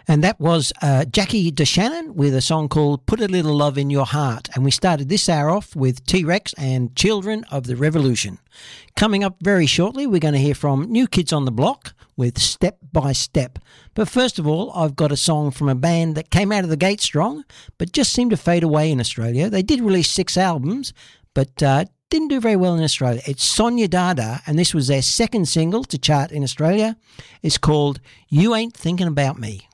And that was Jackie DeShannon with a song called Put a Little Love in Your Heart. And we started this hour off with T-Rex and Children of the Revolution. Coming up very shortly, we're going to hear from New Kids on the Block with Step by Step. But first of all, I've got a song from a band that came out of the gate strong, but just seemed to fade away in Australia. They did release 6 albums, but didn't do very well in Australia. It's Sonia Dada, and this was their second single to chart in Australia. It's called You Ain't Thinking About Me.